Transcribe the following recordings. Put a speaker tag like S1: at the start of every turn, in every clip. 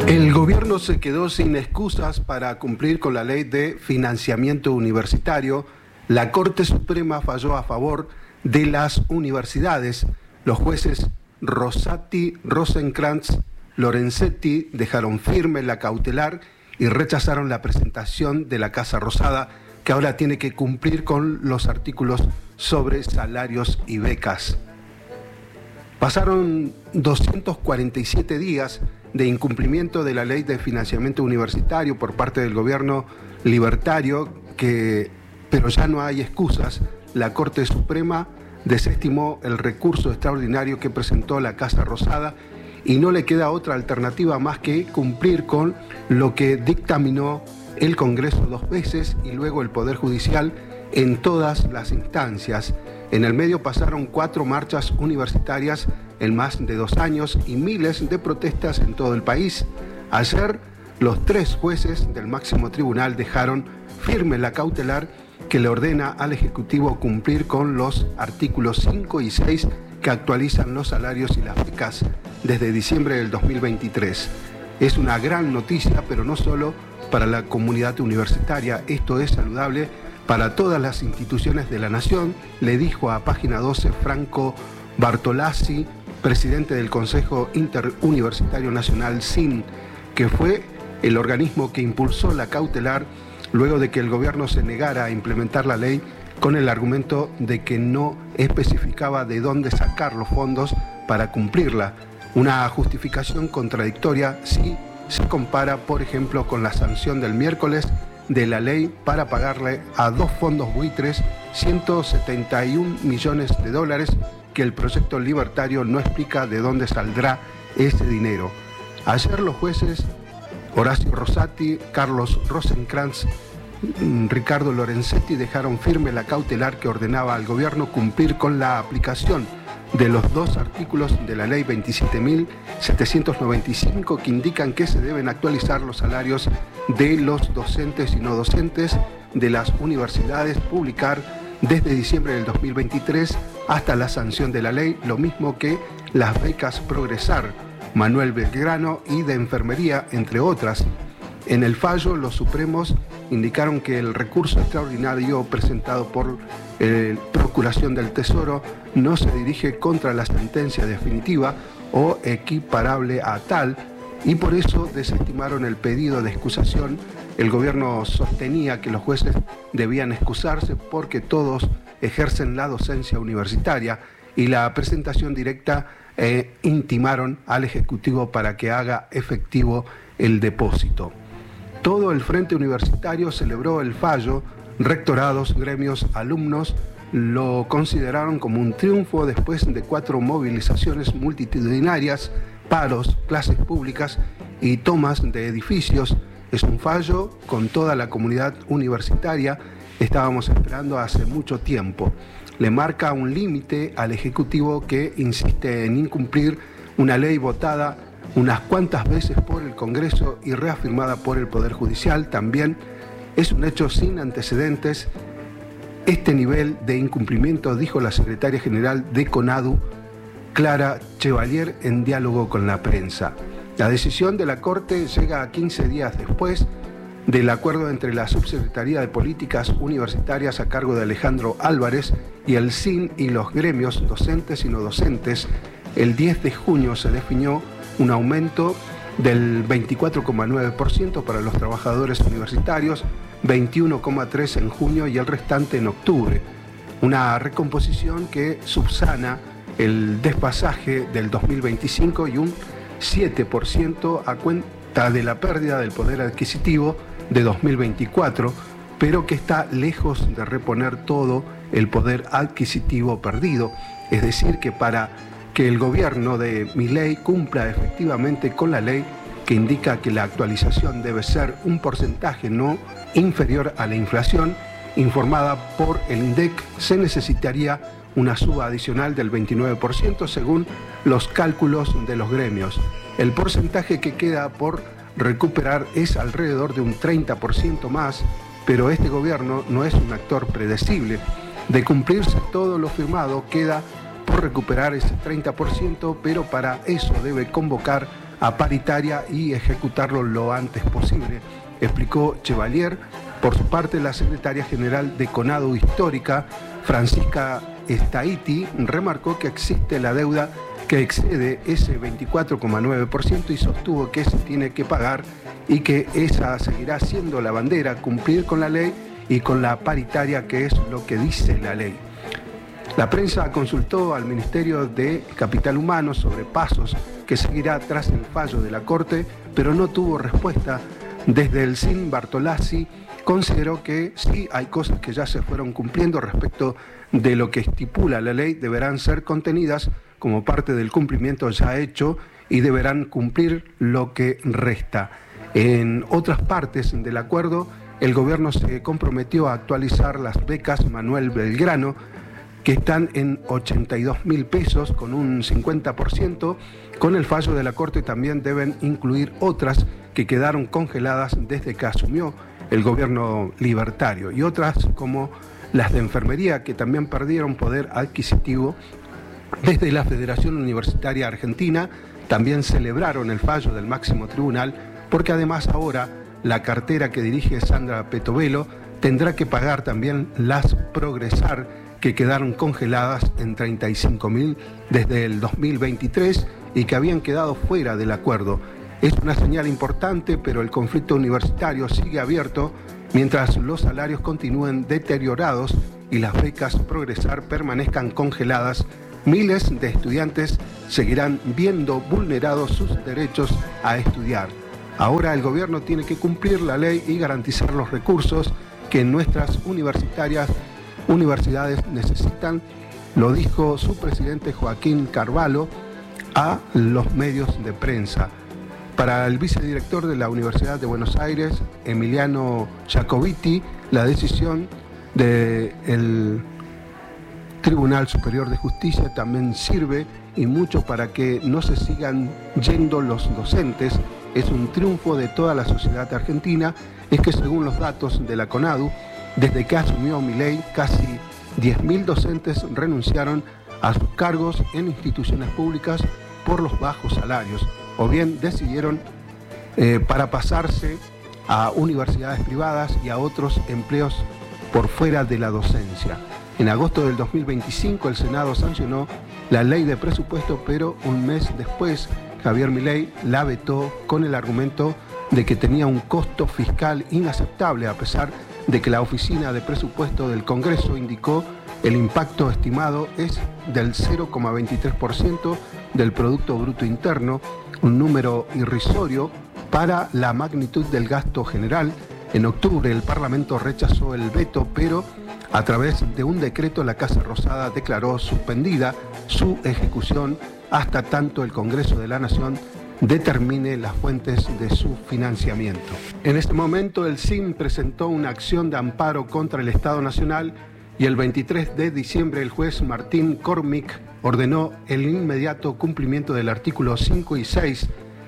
S1: El gobierno se quedó sin excusas para cumplir con la ley de financiamiento universitario. La Corte Suprema falló a favor de las universidades. Los jueces Rosati, Rosenkrantz, Lorenzetti dejaron firme la cautelar y rechazaron la presentación de la Casa Rosada, que ahora tiene que cumplir con los artículos sobre salarios y becas. Pasaron 247 días de incumplimiento de la ley de financiamiento universitario por parte del gobierno libertario, pero ya no hay excusas. La Corte Suprema desestimó el recurso extraordinario que presentó la Casa Rosada y no le queda otra alternativa más que cumplir con lo que dictaminó el Congreso 2 veces y luego el Poder Judicial en todas las instancias. En el medio pasaron 4 marchas universitarias en más de 2 años y miles de protestas en todo el país. Ayer, los 3 jueces del máximo tribunal dejaron firme la cautelar que le ordena al Ejecutivo cumplir con los artículos 5 y 6 que actualizan los salarios y las becas desde diciembre del 2023. Es una gran noticia, pero no solo para la comunidad universitaria. Esto es saludable para todas las instituciones de la nación, le dijo a Página 12 Franco Bartolazzi, presidente del Consejo Interuniversitario Nacional SIN, que fue el organismo que impulsó la cautelar luego de que el gobierno se negara a implementar la ley con el argumento de que no especificaba de dónde sacar los fondos para cumplirla. Una justificación contradictoria si se compara, por ejemplo, con la sanción del miércoles de la ley para pagarle a 2 fondos buitres 171 millones de dólares que el proyecto libertario no explica de dónde saldrá ese dinero. Ayer los jueces Horacio Rosati, Carlos Rosenkrantz, Ricardo Lorenzetti dejaron firme la cautelar que ordenaba al gobierno cumplir con la aplicación de los 2 artículos de la ley 27.795 que indican que se deben actualizar los salarios de los docentes y no docentes de las universidades, publicar desde diciembre del 2023 hasta la sanción de la ley, lo mismo que las becas Progresar, Manuel Belgrano y de enfermería, entre otras. En el fallo, los supremos indicaron que el recurso extraordinario presentado por Procuración del Tesoro no se dirige contra la sentencia definitiva o equiparable a tal, y por eso desestimaron el pedido de excusación. El gobierno sostenía que los jueces debían excusarse porque todos ejercen la docencia universitaria, y la presentación directa intimaron al Ejecutivo para que haga efectivo el depósito. Todo el Frente Universitario celebró el fallo. Rectorados, gremios, alumnos lo consideraron como un triunfo después de 4 movilizaciones multitudinarias, paros, clases públicas y tomas de edificios. Es un fallo con toda la comunidad universitaria. Estábamos esperando hace mucho tiempo. Le marca un límite al Ejecutivo que insiste en incumplir una ley votada unas cuantas veces por el Congreso y reafirmada por el Poder Judicial. También es un hecho sin antecedentes este nivel de incumplimiento, dijo la secretaria general de CONADU, Clara Chevalier, en diálogo con la prensa. La decisión de la Corte llega 15 días después del acuerdo entre la Subsecretaría de Políticas Universitarias a cargo de Alejandro Álvarez y el SIN y los gremios docentes y no docentes. El 10 de junio se definió un aumento del 24,9% para los trabajadores universitarios, 21,3% en junio y el restante en octubre. Una recomposición que subsana el desfasaje del 2025 y un 7% a cuenta de la pérdida del poder adquisitivo de 2024, pero que está lejos de reponer todo el poder adquisitivo perdido. Es decir, que para que el gobierno de Milei cumpla efectivamente con la ley que indica que la actualización debe ser un porcentaje no inferior a la inflación informada por el INDEC, se necesitaría una suba adicional del 29% según los cálculos de los gremios. El porcentaje que queda por recuperar es alrededor de un 30% más, pero este gobierno no es un actor predecible. De cumplirse todo lo firmado, queda por recuperar ese 30%, pero para eso debe convocar a paritaria y ejecutarlo lo antes posible, explicó Chevalier. Por su parte, la secretaria general de CONADU Histórica, Francisca Staiti, remarcó que existe la deuda que excede ese 24,9% y sostuvo que se tiene que pagar y que esa seguirá siendo la bandera, cumplir con la ley y con la paritaria, que es lo que dice la ley. La prensa consultó al Ministerio de Capital Humano sobre pasos que seguirá tras el fallo de la Corte, pero no tuvo respuesta. Desde el SIN, Bartolazzi consideró que sí hay cosas que ya se fueron cumpliendo respecto de lo que estipula la ley, deberán ser contenidas como parte del cumplimiento ya hecho y deberán cumplir lo que resta. En otras partes del acuerdo, el gobierno se comprometió a actualizar las becas Manuel Belgrano, que están en 82.000 pesos con un 50%. Con el fallo de la Corte también deben incluir otras que quedaron congeladas desde que asumió el gobierno libertario, y otras como las de enfermería, que también perdieron poder adquisitivo. Desde la Federación Universitaria Argentina también celebraron el fallo del máximo tribunal, porque además ahora la cartera que dirige Sandra Petovelo tendrá que pagar también las Progresar, que quedaron congeladas en 35.000 desde el 2023 y que habían quedado fuera del acuerdo. Es una señal importante, pero el conflicto universitario sigue abierto mientras los salarios continúen deteriorados y las becas Progresar permanezcan congeladas. Miles de estudiantes seguirán viendo vulnerados sus derechos a estudiar. Ahora el gobierno tiene que cumplir la ley y garantizar los recursos que nuestras universidades necesitan, lo dijo su presidente Joaquín Carvalho a los medios de prensa. Para el vicedirector de la Universidad de Buenos Aires, Emiliano Jacobiti, la decisión del Tribunal Superior de Justicia también sirve y mucho para que no se sigan yendo los docentes. Es un triunfo de toda la sociedad argentina. Es que según los datos de la CONADU, desde que asumió Milei, casi 10.000 docentes renunciaron a sus cargos en instituciones públicas por los bajos salarios, o bien decidieron para pasarse a universidades privadas y a otros empleos por fuera de la docencia. En agosto del 2025 el Senado sancionó la ley de presupuesto, pero un mes después Javier Milei la vetó con el argumento de que tenía un costo fiscal inaceptable, a pesar de que la Oficina de Presupuesto del Congreso indicó el impacto estimado es del 0,23% del Producto Bruto Interno, un número irrisorio para la magnitud del gasto general. En octubre el Parlamento rechazó el veto, pero a través de un decreto la Casa Rosada declaró suspendida su ejecución hasta tanto el Congreso de la Nación determine las fuentes de su financiamiento. En este momento el SIN presentó una acción de amparo contra el Estado Nacional y el 23 de diciembre el juez Martín Cormick ordenó el inmediato cumplimiento del artículo 5 y 6.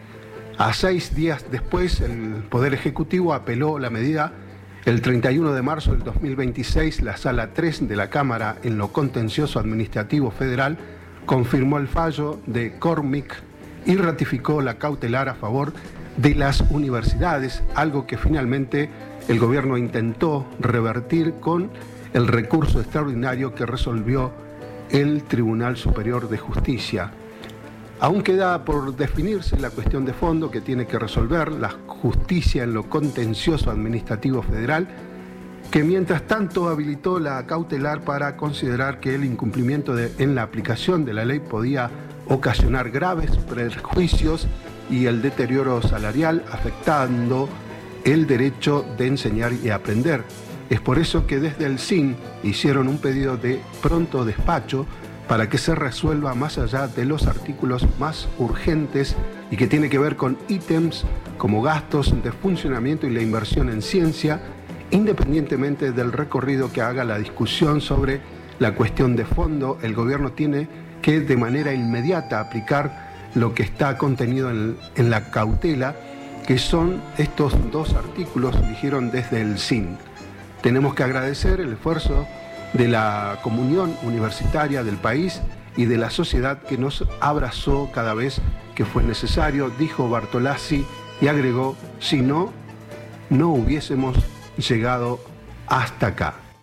S1: A 6 días después el Poder Ejecutivo apeló la medida. El 31 de marzo del 2026 la Sala 3 de la Cámara en lo Contencioso Administrativo Federal confirmó el fallo de Cormick y ratificó la cautelar a favor de las universidades, algo que finalmente el gobierno intentó revertir con el recurso extraordinario que resolvió el Tribunal Superior de Justicia. Aún queda por definirse la cuestión de fondo que tiene que resolver la justicia en lo contencioso administrativo federal, que mientras tanto habilitó la cautelar para considerar que el incumplimiento en la aplicación de la ley podía ocasionar graves perjuicios y el deterioro salarial, afectando el derecho de enseñar y aprender. Es por eso que desde el SIN hicieron un pedido de pronto despacho para que se resuelva más allá de los artículos más urgentes y que tiene que ver con ítems como gastos de funcionamiento y la inversión en ciencia, independientemente del recorrido que haga la discusión sobre la cuestión de fondo. El gobierno tiene que de manera inmediata aplicar lo que está contenido en la cautela, que son estos dos artículos, dijeron desde el SIN. Tenemos que agradecer el esfuerzo de la comunión universitaria del país y de la sociedad que nos abrazó cada vez que fue necesario, dijo Bartolazzi, y agregó: si no, no hubiésemos llegado hasta acá.